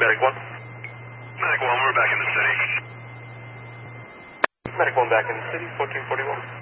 Medic 1. Medic 1, we're back in the city. Medic 1 back in the city, 1441.